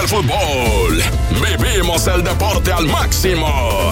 del fútbol. Vivimos el deporte al máximo.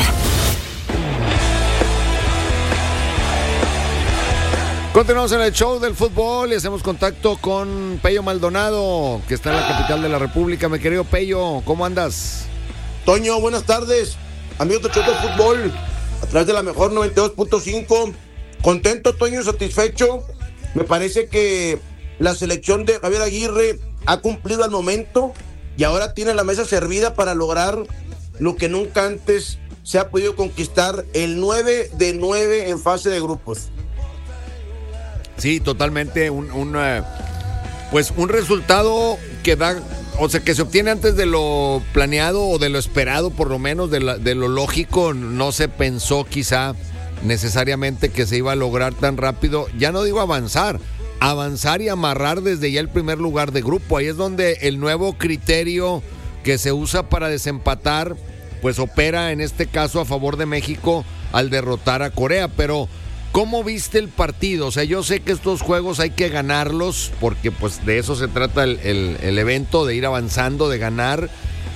Continuamos en el show del fútbol y hacemos contacto con Pello Maldonado, que está en la capital de la República. Mi querido Pello, ¿cómo andas? Toño, buenas tardes. Amigos del show del fútbol, a través de la mejor 92.5. Contento, Toño, satisfecho. Me parece que la selección de Javier Aguirre ha cumplido al momento y ahora tiene la mesa servida para lograr lo que nunca antes se ha podido conquistar, el 9 de 9 en fase de grupos. Sí, totalmente un resultado que da, o sea, que se obtiene antes de lo planeado o de lo esperado, por lo menos de lo lógico. No se pensó quizá necesariamente que se iba a lograr tan rápido. Ya no digo avanzar y amarrar desde ya el primer lugar de grupo. Ahí es donde el nuevo criterio que se usa para desempatar, pues opera en este caso a favor de México al derrotar a Corea. Pero ¿cómo viste el partido? O sea, yo sé que estos juegos hay que ganarlos, porque pues de eso se trata el evento, de ir avanzando, de ganar.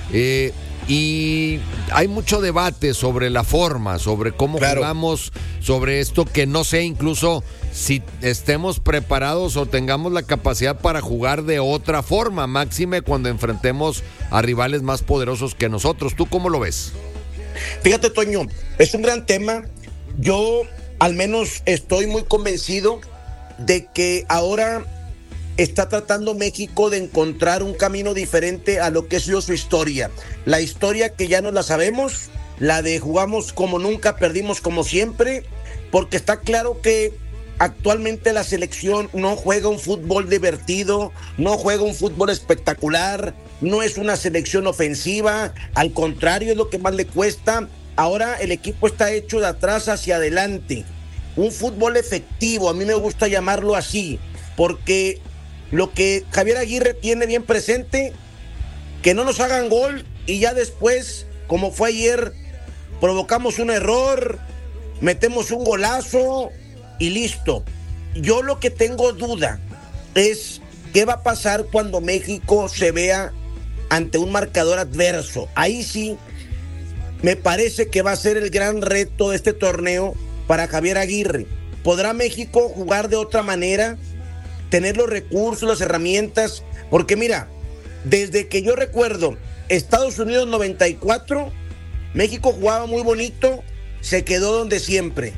Y hay mucho debate sobre la forma, sobre cómo jugamos, sobre esto que no sé incluso si estemos preparados o tengamos la capacidad para jugar de otra forma, máxime cuando enfrentemos a rivales más poderosos que nosotros. ¿Tú cómo lo ves? Fíjate, Toño, es un gran tema. Yo al menos estoy muy convencido de que ahora está tratando México de encontrar un camino diferente a lo que ha sido su historia. La historia que ya no la sabemos, la de jugamos como nunca, perdimos como siempre, porque está claro que actualmente la selección no juega un fútbol divertido, no juega un fútbol espectacular, no es una selección ofensiva, al contrario, es lo que más le cuesta. Ahora el equipo está hecho de atrás hacia adelante. Un fútbol efectivo, a mí me gusta llamarlo así, porque lo que Javier Aguirre tiene bien presente, que no nos hagan gol y ya después, como fue ayer, provocamos un error, metemos un golazo y listo. Yo lo que tengo duda es qué va a pasar cuando México se vea ante un marcador adverso. Ahí sí me parece que va a ser el gran reto de este torneo para Javier Aguirre. ¿Podrá México jugar de otra manera? Tener los recursos, las herramientas, porque mira, desde que yo recuerdo Estados Unidos 94, México jugaba muy bonito, se quedó donde siempre.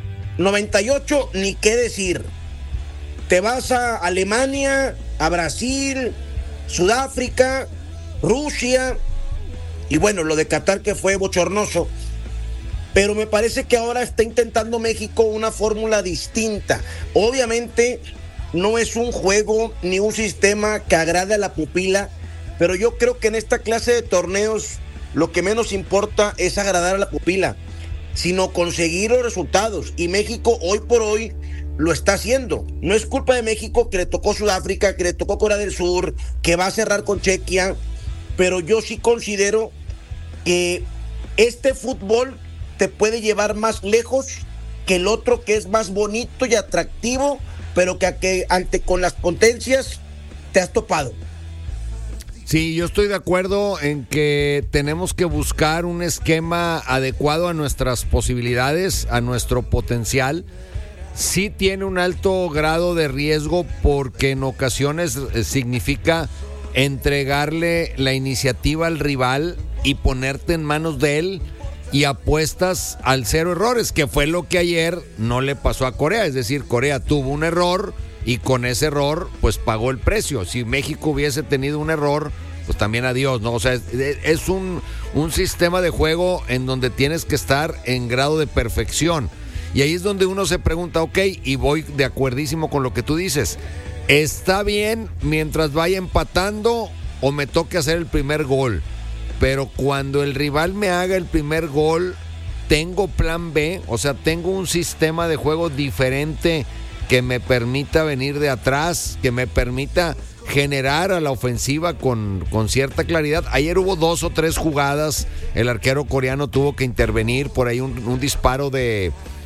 98, ni qué decir. Te vas a Alemania, a Brasil, Sudáfrica, Rusia, y bueno, lo de Qatar que fue bochornoso. Pero me parece que ahora está intentando México una fórmula distinta. Obviamente no es un juego ni un sistema que agrade a la pupila, pero yo creo que en esta clase de torneos lo que menos importa es agradar a la pupila, sino conseguir los resultados. Y México hoy por hoy lo está haciendo. No es culpa de México que le tocó Sudáfrica, que le tocó Corea del Sur, que va a cerrar con Chequia, pero yo sí considero que este fútbol te puede llevar más lejos que el otro, que es más bonito y atractivo, pero que ante con las potencias te has topado. Sí, yo estoy de acuerdo en que tenemos que buscar un esquema adecuado a nuestras posibilidades, a nuestro potencial. Sí tiene un alto grado de riesgo porque en ocasiones significa entregarle la iniciativa al rival y ponerte en manos de él, y apuestas al cero errores, que fue lo que ayer no le pasó a Corea. Es decir, Corea tuvo un error y con ese error pues pagó el precio. Si México hubiese tenido un error, pues también adiós, ¿no? O sea, es un sistema de juego en donde tienes que estar en grado de perfección. Y ahí es donde uno se pregunta, ok, y voy de acuerdísimo con lo que tú dices, ¿está bien mientras vaya empatando o me toque hacer el primer gol? Pero cuando el rival me haga el primer gol, tengo plan B, o sea, tengo un sistema de juego diferente que me permita venir de atrás, que me permita generar a la ofensiva con cierta claridad. Ayer hubo 2 o 3 jugadas, el arquero coreano tuvo que intervenir, por ahí un disparo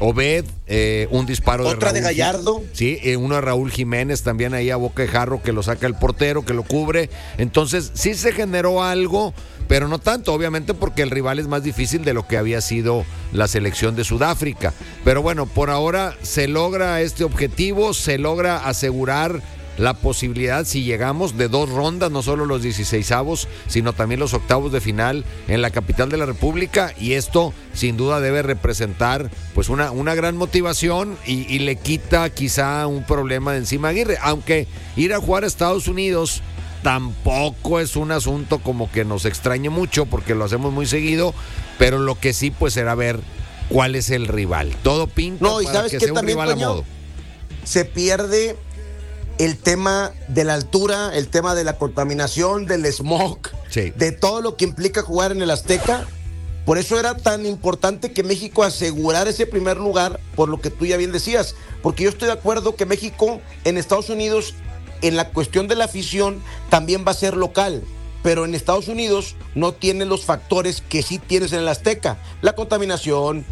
Obed, un disparo otra de de Gallardo. Sí, uno de Raúl Jiménez también ahí a boca de jarro, que lo saca el portero, que lo cubre. Entonces sí se generó algo, pero no tanto, obviamente, porque el rival es más difícil de lo que había sido la selección de Sudáfrica. Pero bueno, por ahora se logra este objetivo, se logra asegurar la posibilidad, si llegamos, de 2 rondas, no solo los 16avos, sino también los octavos de final en la capital de la República, y esto sin duda debe representar pues una gran motivación y le quita quizá un problema de encima a Aguirre, aunque ir a jugar a Estados Unidos tampoco es un asunto como que nos extrañe mucho, porque lo hacemos muy seguido, pero lo que sí pues será ver cuál es el rival. Todo pinta para que sea un rival a modo. Se pierde el tema de la altura, el tema de la contaminación, del smog, sí, de todo lo que implica jugar en el Azteca. Por eso era tan importante que México asegurara ese primer lugar, por lo que tú ya bien decías, porque yo estoy de acuerdo que México en Estados Unidos, en la cuestión de la afición, también va a ser local, pero en Estados Unidos no tiene los factores que sí tienes en el Azteca, la contaminación,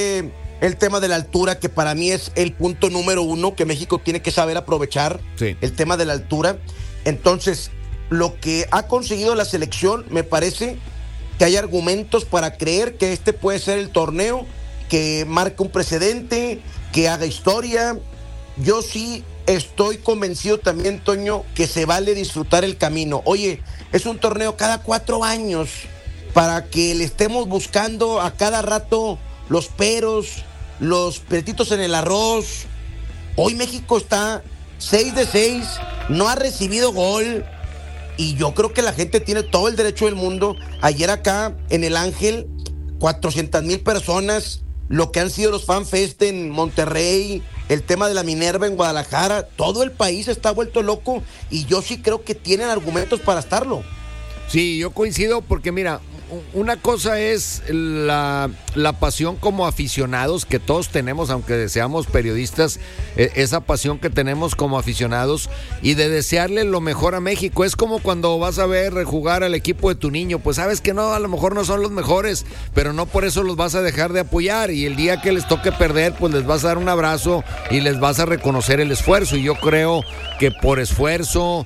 el tema de la altura, que para mí es el punto número 1 que México tiene que saber aprovechar, sí, el tema de la altura. Entonces, lo que ha conseguido la selección, me parece que hay argumentos para creer que este puede ser el torneo que marque un precedente, que haga historia. Yo sí estoy convencido también, Toño, que se vale disfrutar el camino. Oye, es un torneo cada 4 años para que le estemos buscando a cada rato los peros, los peletitos en el arroz. Hoy México está 6 de 6, no ha recibido gol, y yo creo que la gente tiene todo el derecho del mundo. Ayer acá en el Ángel, 400,000 personas, lo que han sido los FanFest en Monterrey, el tema de la Minerva en Guadalajara, todo el país está vuelto loco, y yo sí creo que tienen argumentos para estarlo. Sí, yo coincido, porque mira, una cosa es la pasión como aficionados que todos tenemos, aunque seamos periodistas, esa pasión que tenemos como aficionados, y de desearle lo mejor a México. Es como cuando vas a ver jugar al equipo de tu niño, pues sabes que no, a lo mejor no son los mejores, pero no por eso los vas a dejar de apoyar, y el día que les toque perder, pues les vas a dar un abrazo y les vas a reconocer el esfuerzo. Y yo creo que por esfuerzo,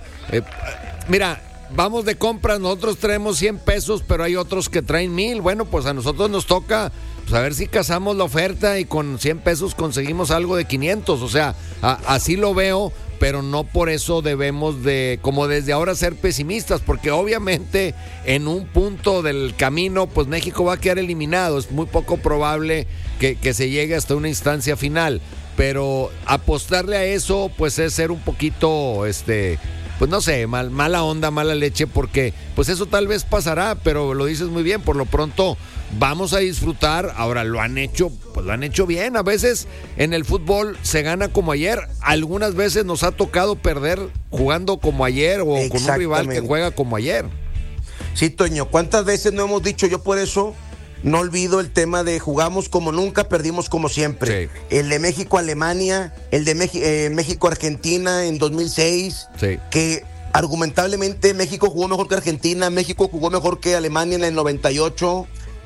mira, vamos de compras, nosotros traemos 100 pesos, pero hay otros que traen 1,000. Bueno, pues a nosotros nos toca pues a ver si cazamos la oferta y con 100 pesos conseguimos algo de 500. O sea, así lo veo, pero no por eso debemos de, como desde ahora, ser pesimistas, porque obviamente en un punto del camino, pues México va a quedar eliminado. Es muy poco probable que se llegue hasta una instancia final, pero apostarle a eso, pues es ser un poquito, pues no sé, mala onda, mala leche, porque pues eso tal vez pasará, pero lo dices muy bien. Por lo pronto vamos a disfrutar. Ahora, lo han hecho bien. A veces en el fútbol se gana como ayer, algunas veces nos ha tocado perder jugando como ayer, o con un rival que juega como ayer. Sí, Toño, ¿cuántas veces no hemos dicho? Yo por eso no olvido el tema de jugamos como nunca, perdimos como siempre. Sí. El de México-Alemania, el de México-Argentina en 2006, sí, que argumentablemente México jugó mejor que Argentina, México jugó mejor que Alemania en el 98,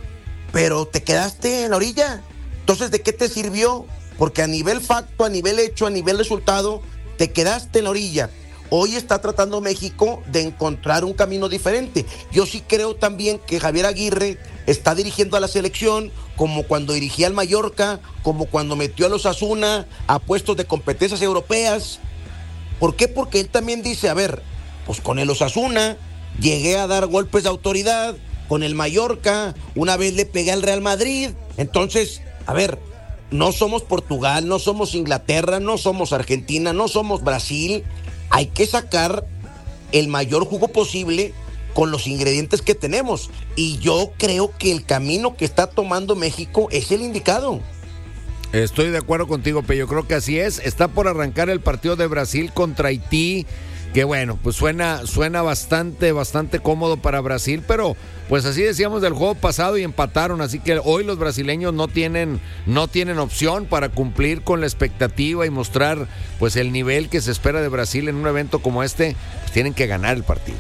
pero te quedaste en la orilla. Entonces, ¿de qué te sirvió? Porque a nivel facto, a nivel hecho, a nivel resultado, te quedaste en la orilla. Hoy está tratando México de encontrar un camino diferente. Yo sí creo también que Javier Aguirre está dirigiendo a la selección como cuando dirigía al Mallorca, como cuando metió a los Osasuna a puestos de competencias europeas. ¿Por qué? Porque él también dice, a ver, pues con el Osasuna llegué a dar golpes de autoridad, con el Mallorca una vez le pegué al Real Madrid. Entonces, a ver, no somos Portugal, no somos Inglaterra, no somos Argentina, no somos Brasil. Hay que sacar el mayor jugo posible con los ingredientes que tenemos. Y yo creo que el camino que está tomando México es el indicado. Estoy de acuerdo contigo, pero yo creo que así es. Está por arrancar el partido de Brasil contra Haití, que bueno, pues suena bastante cómodo para Brasil, pero pues así decíamos del juego pasado y empataron, así que hoy los brasileños no tienen opción para cumplir con la expectativa y mostrar pues el nivel que se espera de Brasil en un evento como este. Pues tienen que ganar el partido.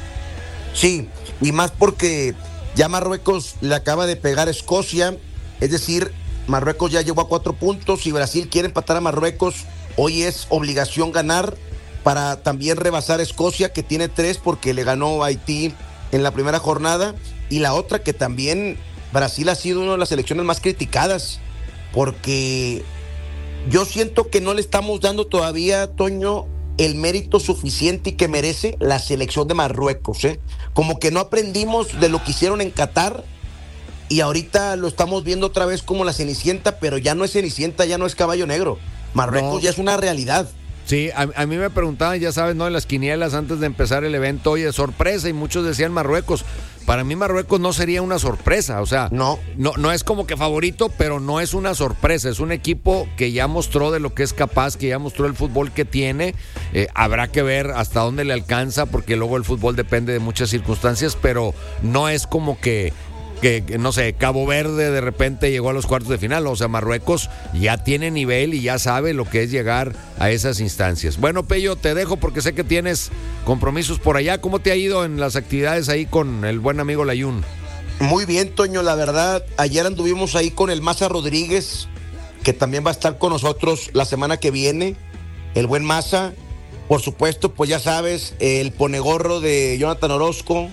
Sí, y más porque ya Marruecos le acaba de pegar a Escocia, es decir, Marruecos ya llegó a 4 puntos. Si Brasil quiere empatar a Marruecos, hoy es obligación ganar para también rebasar a Escocia, que tiene 3 porque le ganó a Haití en la primera jornada. Y la otra, que también Brasil ha sido una de las selecciones más criticadas, porque yo siento que no le estamos dando todavía, Toño, el mérito suficiente y que merece la selección de Marruecos, ¿eh? Como que no aprendimos de lo que hicieron en Qatar y ahorita lo estamos viendo otra vez como la Cenicienta, pero ya no es Cenicienta, ya no es caballo negro. Marruecos ya es una realidad. Sí, a mí me preguntaban, ya sabes, ¿no? En las quinielas antes de empezar el evento, oye, sorpresa, y muchos decían Marruecos. Para mí Marruecos no sería una sorpresa, o sea, no es como que favorito, pero no es una sorpresa, es un equipo que ya mostró de lo que es capaz, que ya mostró el fútbol que tiene. Habrá que ver hasta dónde le alcanza, porque luego el fútbol depende de muchas circunstancias, pero no es como que no sé, Cabo Verde de repente llegó a los cuartos de final. O sea, Marruecos ya tiene nivel y ya sabe lo que es llegar a esas instancias. Bueno, Pello, te dejo porque sé que tienes compromisos por allá. ¿Cómo te ha ido en las actividades ahí con el buen amigo Layún? Muy bien, Toño, la verdad, ayer anduvimos ahí con el Maza Rodríguez, que también va a estar con nosotros la semana que viene, el buen Maza. Por supuesto, pues ya sabes, el ponegorro de Jonathan Orozco,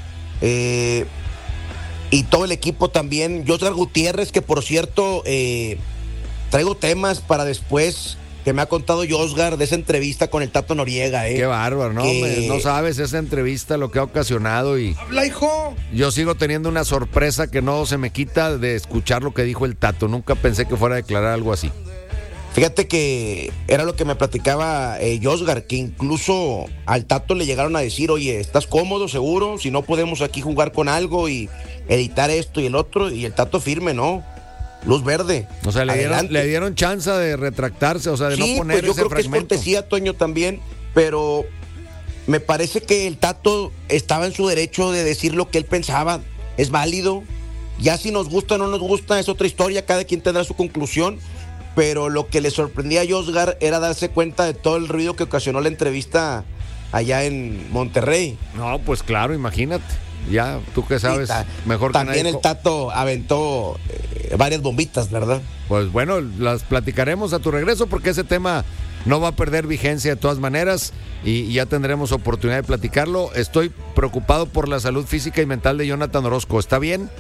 y todo el equipo también. Josgar Gutiérrez, que por cierto, traigo temas para después que me ha contado Josgar de esa entrevista con el Tato Noriega. Qué bárbaro, ¿no? No sabes esa entrevista lo que ha ocasionado y... ¡Habla, hijo! Yo sigo teniendo una sorpresa que no se me quita de escuchar lo que dijo el Tato. Nunca pensé que fuera a declarar algo así. Fíjate que era lo que me platicaba Josgar, que incluso al Tato le llegaron a decir, oye, ¿estás cómodo, seguro? Si no podemos aquí jugar con algo y editar esto y el otro, y el Tato firme, ¿no? Luz verde. O sea, le dieron chance de retractarse, o sea, de sí, no poner pues yo ese creo fragmento. Que es cortesía, Toño, también, pero me parece que el Tato estaba en su derecho de decir lo que él pensaba, es válido. Ya si nos gusta o no nos gusta es otra historia, cada quien tendrá su conclusión. Pero lo que le sorprendía a Josgar era darse cuenta de todo el ruido que ocasionó la entrevista allá en Monterrey. No, pues claro, imagínate. Ya, tú que sabes, mejor que nadie. También el Tato aventó varias bombitas, ¿verdad? Pues bueno, las platicaremos a tu regreso porque ese tema no va a perder vigencia de todas maneras y ya tendremos oportunidad de platicarlo. Estoy preocupado por la salud física y mental de Jonathan Orozco. ¿Está bien?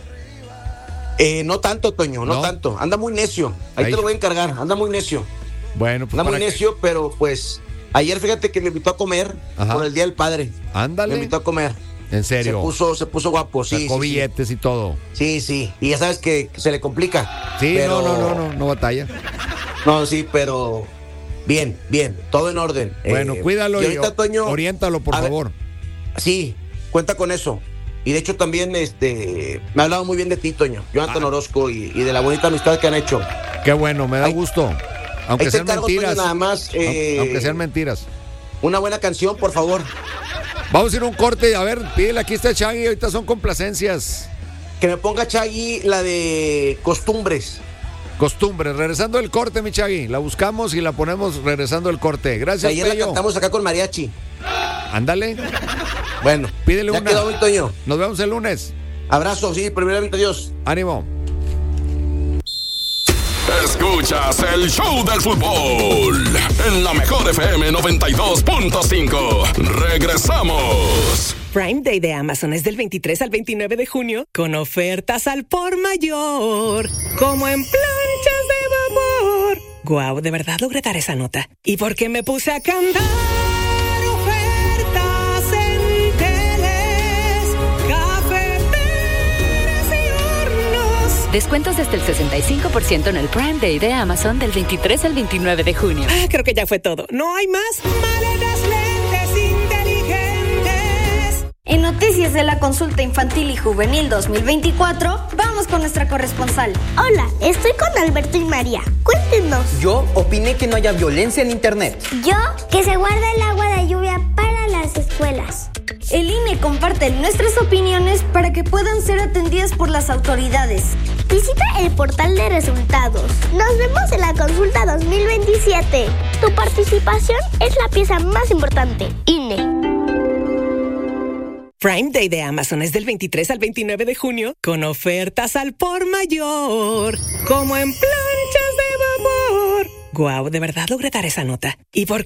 No tanto, Toño, no tanto. Anda muy necio. Ahí te lo voy a encargar. Anda muy necio. Bueno, pues. Anda muy necio, pero pues ayer fíjate que me invitó a comer por el Día del Padre. Ándale. Me invitó a comer. ¿En serio? Se puso guapo, sí. Sacó billetes y todo. Sí, sí. Y ya sabes que se le complica. Sí, pero... no batalla. No, sí, pero bien. Todo en orden. Bueno, cuídalo y ahorita, Toño, oriéntalo, por favor. Sí, cuenta con eso. Y de hecho también me ha hablado muy bien de ti, Toño, Jonathan Orozco y de la bonita amistad que han hecho. Qué bueno, me da gusto. Aunque sean mentiras. Toño, nada más, aunque sean mentiras. Una buena canción, por favor. Vamos a ir a un corte. A ver, pídele, aquí está Chagui. Ahorita son complacencias. Que me ponga Chagui la de Costumbres. Regresando del corte, mi Chagui. La buscamos y la ponemos regresando del corte. Gracias, ayer Pello. La cantamos acá con mariachi. Ándale. Bueno, pídele ya una. Quedó, Toño. Nos vemos el lunes. Abrazo, sí, primeramente Dios. Ánimo. Escuchas el show del fútbol en la mejor FM 92.5. Regresamos. Prime Day de Amazon es del 23 al 29 de junio con ofertas al por mayor, como en planchas de vapor. Guau, de verdad logré dar esa nota. ¿Y por qué me puse a cantar? Descuentos desde el 65% en el Prime Day de Amazon del 23 al 29 de junio. Creo que ya fue todo. ¿No hay más? Maletas, lentes inteligentes. En noticias de la consulta infantil y juvenil 2024, vamos con nuestra corresponsal. Hola, estoy con Alberto y María. Cuéntenos. Yo opiné que no haya violencia en internet. Yo, que se guarda el agua de lluvia para las escuelas. El INE comparte nuestras opiniones para que puedan ser atendidas por las autoridades. Visita el portal de resultados. Nos vemos en la consulta 2027. Tu participación es la pieza más importante. INE. Prime Day de Amazon es del 23 al 29 de junio con ofertas al por mayor, como en planchas de vapor. Guau, de verdad logré dar esa nota. ¿Y por qué